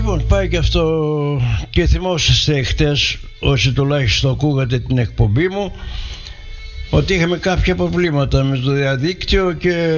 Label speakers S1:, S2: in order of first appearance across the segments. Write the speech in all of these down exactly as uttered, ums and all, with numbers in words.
S1: Λοιπόν, πάει και αυτό, και θυμόσαστε χτες, όσοι τουλάχιστον ακούγατε την εκπομπή μου, ότι είχαμε κάποια προβλήματα με το διαδίκτυο και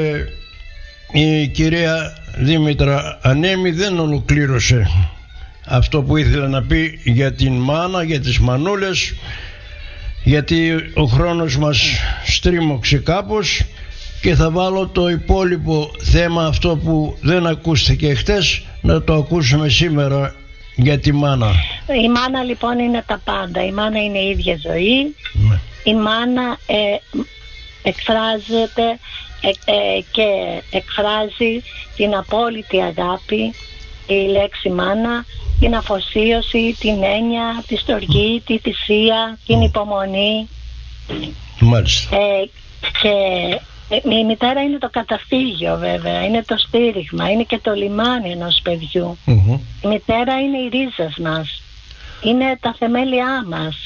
S1: η κυρία Δήμητρα Ανέμη δεν ολοκλήρωσε αυτό που ήθελε να πει για την μάνα, για τις μανούλες, γιατί ο χρόνος μας στρίμωξε κάπως, και θα βάλω το υπόλοιπο θέμα, αυτό που δεν ακούστηκε χτες, να το ακούσουμε σήμερα για τη μάνα.
S2: Η μάνα λοιπόν είναι τα πάντα. Η μάνα είναι η ίδια ζωή.
S1: Ναι.
S2: Η μάνα ε, εκφράζεται ε, ε, και εκφράζει την απόλυτη αγάπη, η λέξη μάνα, την αφοσίωση, την έννοια, τη στοργή, τη θυσία, την υπομονή.
S1: Μάλιστα.
S2: Ε, και η μητέρα είναι το καταφύγιο, βέβαια, είναι το στήριγμα, είναι και το λιμάνι ενός παιδιού. Mm-hmm. Η μητέρα είναι οι ρίζες μας, είναι τα θεμέλια μας.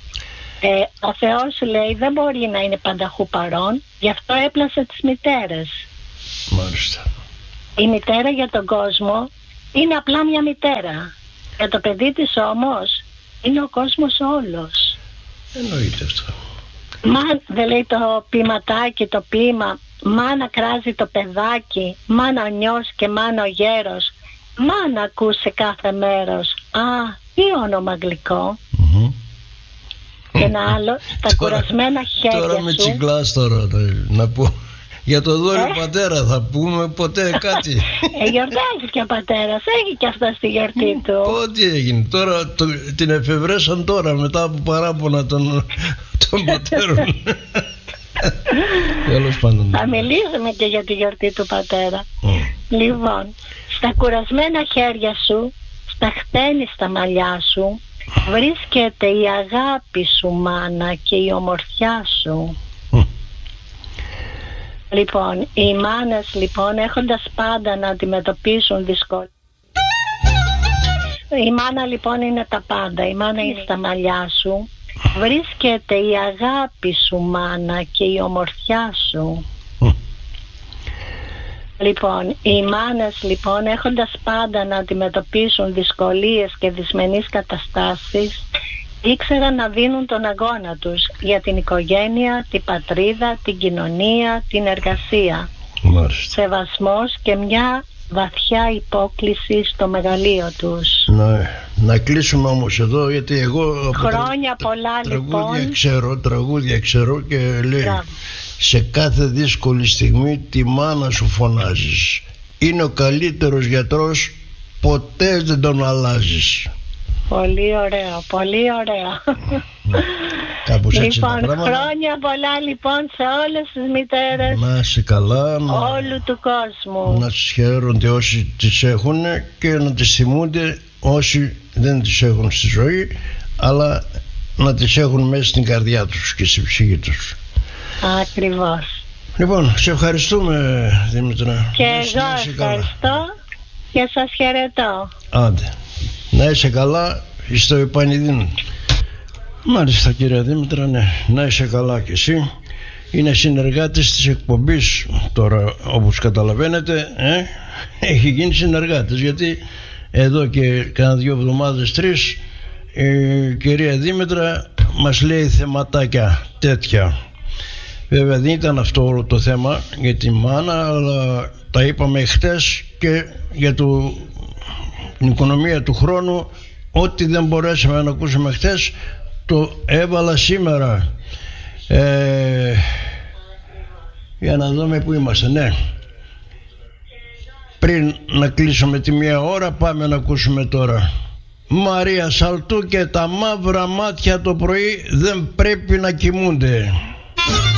S2: Ε, ο Θεός, λέει, δεν μπορεί να είναι πανταχού παρόν, γι' αυτό έπλασε τις μητέρες.
S1: Μάλιστα.
S2: Η μητέρα για τον κόσμο είναι απλά μια μητέρα. Για το παιδί της όμως είναι ο κόσμος όλος.
S1: Εννοείται αυτό.
S2: Μα δεν λέει το ποιηματάκι, το ποίημα, μάνα κράζει το παιδάκι, μάνα ο νιός και μάνα ο γέρος, μάνα ακούσε κάθε μέρος. Α, τι όνομα γλυκό. Mm-hmm. Και ένα άλλο, στα κουρασμένα χέρια σου.
S1: Τώρα με τσιγκλάς τώρα, να πω. Για το δόλιο ε? πατέρα θα πούμε ποτέ κάτι.
S2: Ε, γιορτάζει και ο πατέρας, έχει και αυτά στη γιορτή του.
S1: Ό,τι έγινε, τώρα το, την εφευρέσαν τώρα μετά από παράπονα των, των πατέρων. Τέλος πάντων.
S2: Θα μιλήσουμε και για τη γιορτή του πατέρα. Mm. Λοιπόν, στα κουρασμένα χέρια σου, στα χτένιστα μαλλιά σου, βρίσκεται η αγάπη σου, μάνα, και η ομορφιά σου. Mm. Λοιπόν, οι μάνες λοιπόν, έχοντας πάντα να αντιμετωπίσουν δυσκολίες. Η μάνα λοιπόν είναι τα πάντα. Η μάνα είναι στα μαλλιά σου. Βρίσκεται η αγάπη σου, μάνα, και η ομορφιά σου. Mm. Λοιπόν, οι μάνες λοιπόν, έχοντας πάντα να αντιμετωπίσουν δυσκολίες και δυσμενείς καταστάσεις, ήξεραν να δίνουν τον αγώνα τους για την οικογένεια, την πατρίδα, την κοινωνία, την εργασία.
S1: Μάλιστα.
S2: Σεβασμός και μια βαθιά υπόκληση στο μεγαλείο τους.
S1: Να, να κλείσουμε όμως εδώ, γιατί εγώ
S2: χρόνια τρα, πολλά
S1: τραγούδια
S2: λοιπόν
S1: ξέρω, τραγούδια ξέρω και λέει Μπράβο. Σε κάθε δύσκολη στιγμή τη μάνα σου φωνάζεις. Είναι ο καλύτερος γιατρός, ποτέ δεν τον αλλάζεις.
S2: Πολύ ωραίο, πολύ ωραίο.
S1: Κάπως έτσι
S2: λοιπόν,
S1: τα πράγματα.
S2: Χρόνια πολλά λοιπόν σε όλες τις μητέρες.
S1: Να είσαι καλά, να,
S2: όλου του κόσμου.
S1: Να τις χαίρονται όσοι τις έχουν και να τις θυμούνται όσοι δεν τις έχουν στη ζωή, αλλά να τις έχουν μέσα στην καρδιά τους και στη ψυχή τους.
S2: Ακριβώς.
S1: Λοιπόν, σε ευχαριστούμε, Δήμητρα.
S2: Και εγώ ευχαριστώ και σας χαιρετώ.
S1: Άντε. Να είσαι καλά στο επανειδήν. Μάλιστα, κυρία Δήμητρα, ναι. Να είσαι καλά κι εσύ. Είναι συνεργάτης της εκπομπής τώρα, όπως καταλαβαίνετε, ε? Έχει γίνει συνεργάτης, γιατί εδώ και κάνα δύο εβδομάδες, τρεις, η κυρία Δήμητρα μας λέει θεματάκια τέτοια. Βέβαια δεν ήταν αυτό όλο το θέμα για τη μάνα, αλλά τα είπαμε χτες και για το, την οικονομία του χρόνου. Ό,τι δεν μπορέσαμε να ακούσουμε χτες το έβαλα σήμερα. ε, για να δούμε που είμαστε. Ναι, πριν να κλείσουμε τη μία ώρα, πάμε να ακούσουμε τώρα Μαρία Σαλτού και τα μαύρα μάτια το πρωί δεν πρέπει να κοιμούνται.